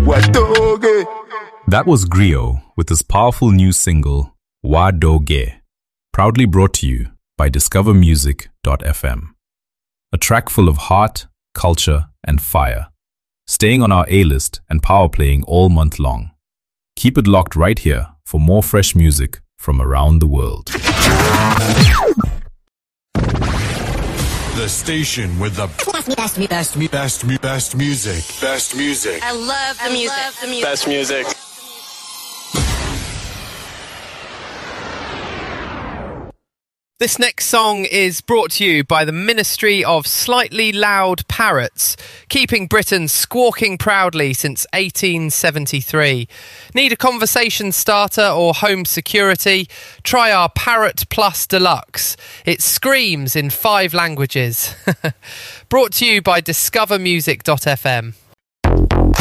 That was Griot with his powerful new single, Wa Doge, proudly brought to you by discovermusic.fm. A track full of heart, culture, and fire, staying on our A-list and power playing all month long. Keep it locked right here for more fresh music from around the world. The station with the best music. Best music. I love the music. Best music. This next song is brought to you by the Ministry of Slightly Loud Parrots, keeping Britain squawking proudly since 1873. Need a conversation starter or home security? Try our Parrot Plus Deluxe. It screams in 5 languages. Brought to you by discovermusic.fm.